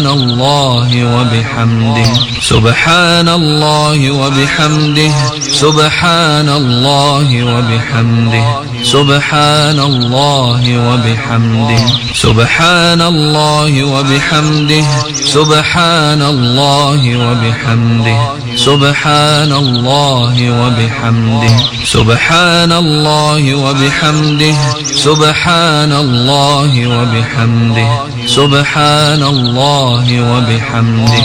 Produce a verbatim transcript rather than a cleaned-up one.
الله وبحمده سبحان الله وبحمده سبحان الله وبحمده سبحان الله وبحمده سبحان الله وبحمده سبحان الله وبحمده سبحان الله وبحمده سبحان الله وبحمده سبحان الله وبحمده سبحان الله وبحمده